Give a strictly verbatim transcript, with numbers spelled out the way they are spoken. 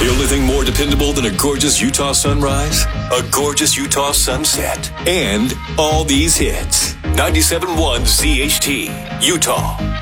The only thing more dependable than a gorgeous Utah sunrise? A gorgeous Utah sunset. And all these hits. ninety-seven point one Z H T, Utah.